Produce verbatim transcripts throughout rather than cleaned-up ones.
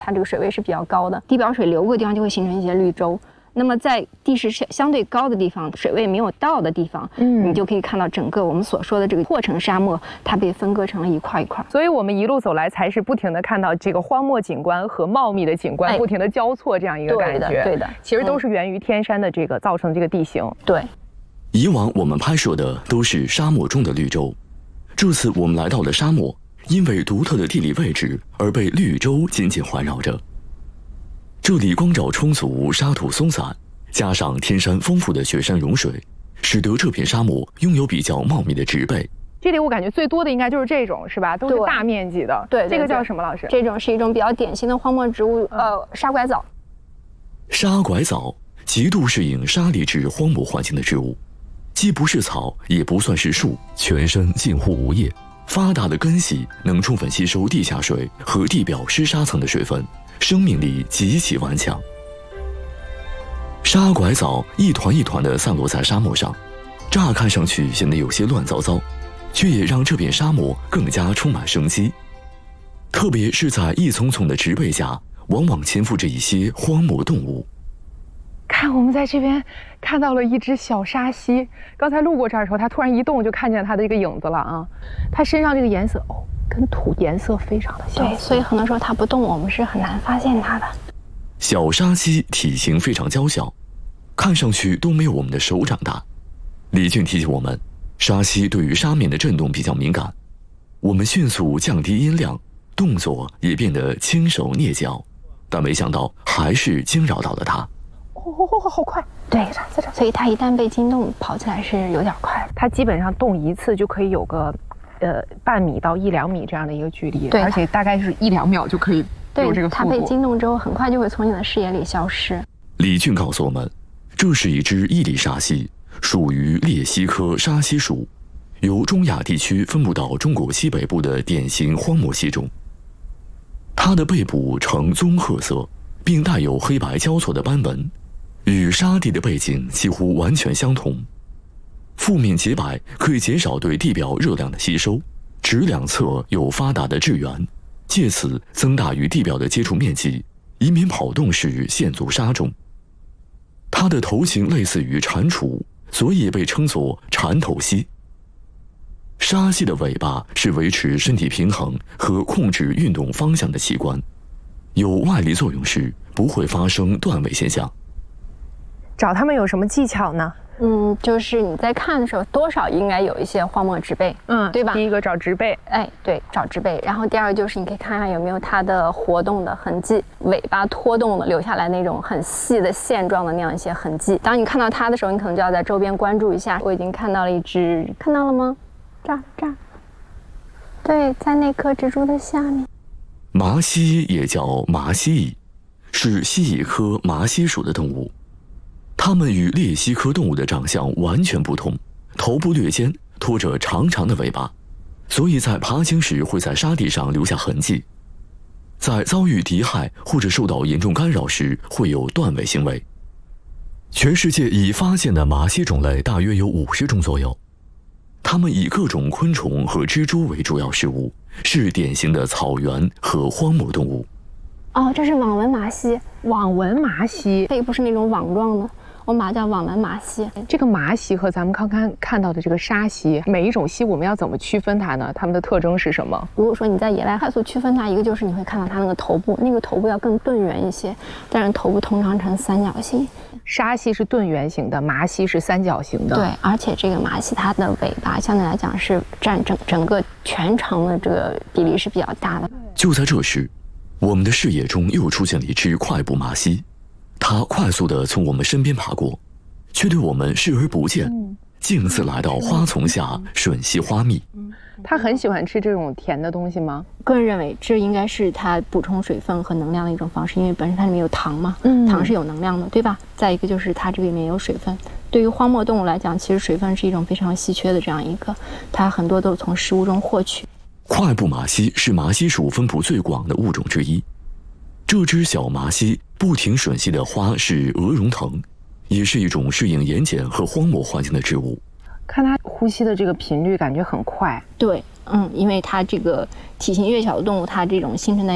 它这个水位是比较高的，地表水流过的地方就会形成一些绿洲。那么在地势相对高的地方，水位没有到的地方，嗯，你就可以看到整个我们所说的这个破城沙漠，它被分割成了一块一块。 所以我们一路走来，才是不停地看到这个荒漠景观和茂密的景观、哎、不停地交错这样一个感觉。 对的，对的， 其实都是源于天山的这个造成的这个地形。 对。 以往我们拍摄的都是沙漠中的绿洲，这次我们来到了沙漠，因为独特的地理位置而被绿洲紧紧环绕着。这里光照充足，沙土松散，加上天山丰富的雪山融水，使得这片沙漠拥有比较茂密的植被。 这里我感觉最多的应该就是这种，是吧？都是大面积的。 对， 这个叫什么老师？ 这种是一种比较典型的荒漠植物，呃，沙拐枣。 沙拐枣极度适应沙砾质荒漠环境的植物，既不是草，也不算是树，全身近乎无叶，发达的根系能充分吸收地下水和地表湿沙层的水分。生命力极其顽强。沙拐枣一团一团地散落在沙漠上，乍看上去显得有些乱糟糟，却也让这片沙漠更加充满生机。特别是在一丛丛的植被下，往往潜伏着一些荒漠动物。 看，我们在这边看到了一只小沙溪，刚才路过这儿的时候，它突然一动，就看见它的这个影子了啊！它身上这个颜色，哦。跟土颜色非常的像， 对，所以很多时候它不动，我们是很难发现它的。 小沙溪体型非常娇小，看上去都没有我们的手掌大。李俊提醒我们，沙溪对于沙面的震动比较敏感，我们迅速降低音量，动作也变得轻手蹑脚，但没想到还是惊扰到了它。 哦，好快！ 对，所以它一旦被惊动，跑起来是有点快。 它基本上动一次就可以有个。呃，半米到一两米这样的一个距离， 对， 而且大概是一两秒就可以有这个速度。 它被惊动之后，很快就会从你的视野里消失。 李俊告诉我们，这是一只伊犁沙溪，属于鬣蜥科沙溪属，由中亚地区分布到中国西北部的典型荒漠蜥种。它的背部呈棕褐色，并带有黑白交错的斑纹，与沙地的背景几乎完全相同。腹面洁白，可以减少对地表热量的吸收，指两侧有发达的质源，借此增大与地表的接触面积，以免跑动时陷足沙中。它的头型类似于蟾蜍，所以也被称作蟾头蜥。沙蜥的尾巴是维持身体平衡和控制运动方向的器官，有外力作用时不会发生断尾现象。 找它们有什么技巧呢？ 嗯，就是你在看的时候，多少应该有一些荒漠植被，嗯，对吧？ 第一个找植被， 哎，对，找植被。然后第二个就是你可以看看有没有它的活动的痕迹，尾巴拖动的留下来那种很细的线状的那样一些痕迹。当你看到它的时候，你可能就要在周边关注一下。我已经看到了一只，看到了吗？这儿这儿，对，在那棵植株的下面。 麻蜥也叫麻蜥蜴，是蜥蜴科麻蜥属的动物。它们与鬣蜥科动物的长相完全不同，头部略尖，拖着长长的尾巴，所以在爬行时会在沙地上留下痕迹。在遭遇敌害或者受到严重干扰时，会有断尾行为。全世界已发现的麻蜥种类大约有五十种左右，它们以各种昆虫和蜘蛛为主要食物，是典型的草原和荒漠动物。 哦，这是网纹麻蜥， 网纹麻蜥， 背部是那种网状的。我们把它叫网纹麻蜥。 这个麻蜥和咱们刚刚看到的这个沙蜥，每一种蜥我们要怎么区分它呢？它们的特征是什么？ 如果说你在野外快速区分它，一个就是你会看到它那个头部，那个头部要更钝圆一些，但是头部通常呈三角形。 沙蜥是钝圆形的，麻蜥是三角形的。 对，而且这个麻蜥它的尾巴相对来讲是占整整个全程的这个比例是比较大的。 就在这时，我们的视野中又出现了一只快步麻蜥。它快速地从我们身边爬过，却对我们视而不见，嗯、径自来到花丛下吮吸花蜜。 它很喜欢吃这种甜的东西吗？ 个人认为，这应该是它补充水分和能量的一种方式，因为本身它里面有糖嘛，嗯、糖是有能量的，对吧？再一个就是它这个里面有水分。对于荒漠动物来讲，其实水分是一种非常稀缺的这样一个，它很多都从食物中获取。 快步麻蜥是麻蜥属分布最广的物种之一。这只小麻蜥不停吮吸的花是鹅绒藤，也是一种适应盐碱和荒漠环境的植物。 看它呼吸的这个频率，感觉很快。 对，嗯，因为它这个体型越小的动物，它这种新陈代谢的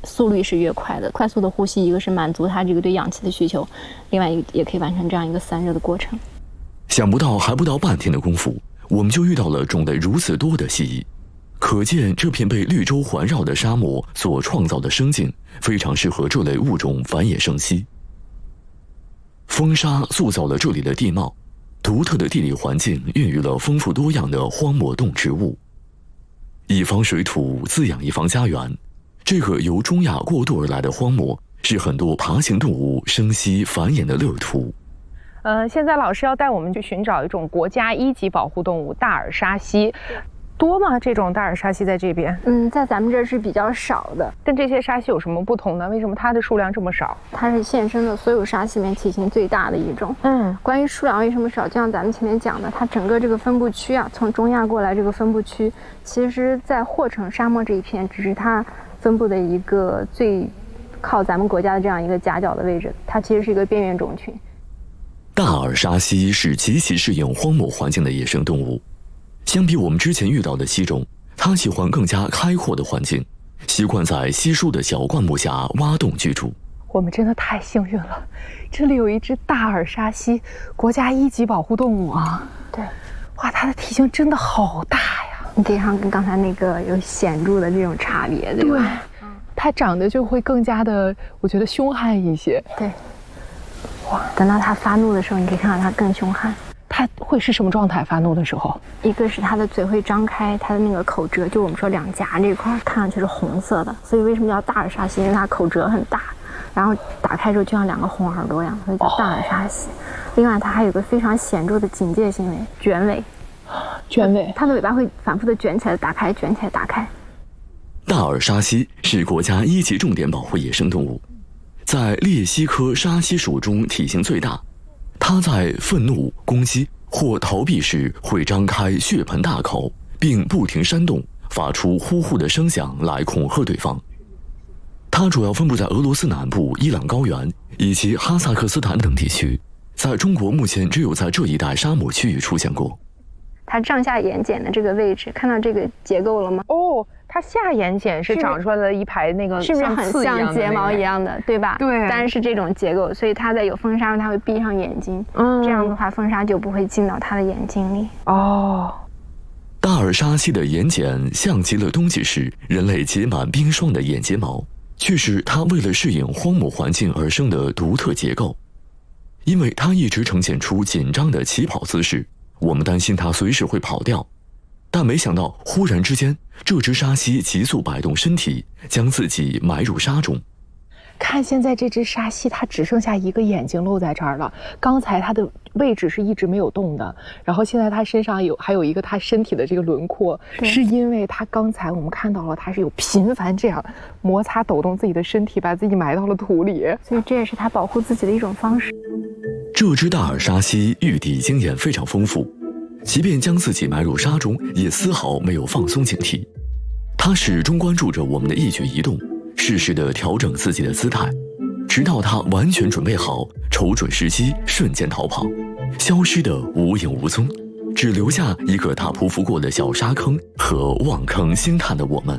速率是越快的。快速的呼吸，一个是满足它这个对氧气的需求，另外一个也可以完成这样一个散热的过程。 想不到还不到半天的功夫，我们就遇到了种类如此多的蜥蜴，可见这片被绿洲环绕的沙漠所创造的生境非常适合这类物种繁衍生息。风沙塑造了这里的地貌，独特的地理环境孕育了丰富多样的荒漠动植物。一方水土滋养一方家园，这个由中亚过渡而来的荒漠是很多爬行动物生息繁衍的乐土。 呃，现在老师要带我们去寻找一种国家一级保护动物大耳沙蜥，多吗？这种大耳沙蜥在这边？ 嗯，在咱们这儿是比较少的。 跟这些沙蜥有什么不同呢？为什么它的数量这么少？ 它是现生的所有沙蜥里面体型最大的一种。 嗯， 关于数量为什么少，就像咱们前面讲的，它整个这个分布区啊，从中亚过来这个分布区，其实在霍城沙漠这一片，只是它分布的一个最靠咱们国家的这样一个夹角的位置，它其实是一个边缘种群。 大耳沙蜥是极其适应荒漠环境的野生动物，相比我们之前遇到的蜥种，它喜欢更加开阔的环境，习惯在稀疏的小灌木下挖洞居住。 我们真的太幸运了，这里有一只大耳沙蜥，国家一级保护动物啊！ 对， 哇，它的体型真的好大呀！ 你可以看跟刚才那个有显著的这种差别，对吧？ 对，它长得就会更加的，我觉得凶悍一些。 对。哇，等到它发怒的时候，你可以看到它更凶悍。 它会是什么状态？发怒的时候， 一个是它的嘴会张开，它的那个口舌，就我们说两颊这块看上去是红色的，所以为什么叫大耳沙蜥？因为它口舌很大，然后打开之后就像两个红耳朵一样，所以叫大耳沙蜥。哦、另外，它还有个非常显著的警戒行为——卷尾。 卷尾， 它的尾巴会反复的卷起来、打开、卷起来、打开。 大耳沙蜥是国家一级重点保护野生动物。在鬣蜥科沙蜥属中体型最大，它在愤怒、攻击或逃避时会张开血盆大口，并不停扇动，发出呼呼的声响来恐吓对方。它主要分布在俄罗斯南部伊朗高原以及哈萨克斯坦等地区，在中国目前只有在这一带沙漠区域出现过。 它上下眼睑的这个位置，看到这个结构了吗？ 哦，它下眼睑是长出来的一排那个， 是不是很像睫毛一样的，对吧？ 对， 但是是这种结构，所以它在有风沙时它会闭上眼睛，嗯，这样的话风沙就不会进到它的眼睛里。 哦， 大耳沙蜥的眼睑像极了冬季时人类结满冰霜的眼睫毛，却是它为了适应荒漠环境而生的独特结构。因为它一直呈现出紧张的起跑姿势，我们担心它随时会跑掉，但没想到忽然之间，这只沙蜥急速摆动身体，将自己埋入沙中。 看现在这只沙蜥，它只剩下一个眼睛露在这儿了。刚才它的位置是一直没有动的，然后现在它身上有还有一个它身体的这个轮廓，是因为它刚才我们看到了它是有频繁这样摩擦抖动自己的身体，把自己埋到了土里， 所以这也是它保护自己的一种方式。 这只大耳沙蜥御敌经验非常丰富，即便将自己埋入沙中，也丝毫没有放松警惕。它始终关注着我们的一举一动，适时地调整自己的姿态，直到它完全准备好，瞅准时机，瞬间逃跑，消失得无影无踪，只留下一个它匍匐过的小沙坑和望坑兴叹的我们。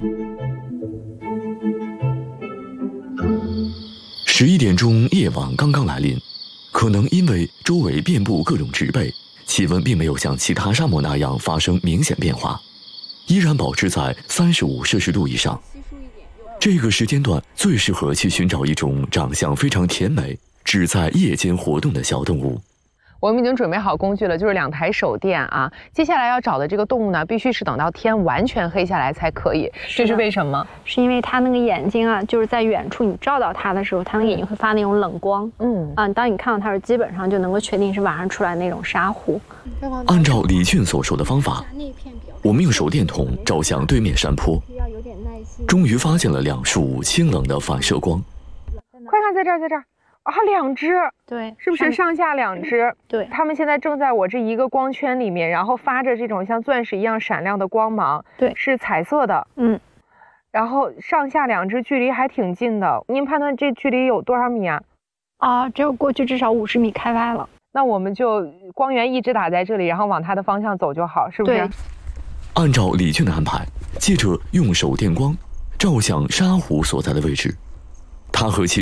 十一点钟，夜晚刚刚来临，可能因为周围遍布各种植被，气温并没有像其他沙漠那样发生明显变化，依然保持在三十五摄氏度以上。这个时间段最适合去寻找一种长相非常甜美、只在夜间活动的小动物。 我们已经准备好工具了，就是两台手电啊。接下来要找的这个动物呢，必须是等到天完全黑下来才可以。这是为什么？ 是因为它那个眼睛啊，就是在远处你照到它的时候，它那个眼睛会发那种冷光。嗯啊，当你看到它时，基本上就能够确定是晚上出来那种沙湖。 按照李俊所说的方法，我们用手电筒照向对面山坡，终于发现了两束清冷的反射光。 快看，在这儿，在这儿。啊，两只， 对， 是不是上下两只？ 对， 它们现在正在我这一个光圈里面，然后发着这种像钻石一样闪亮的光芒。 对， 是彩色的。嗯，然后上下两只距离还挺近的。您判断这距离有多少米啊？ 啊，只有过去至少五十米开外了。 那我们就光源一直打在这里，然后往它的方向走就好，是不是？ 对。按照李俊的安排，借着用手电光照向沙狐所在的位置。他和其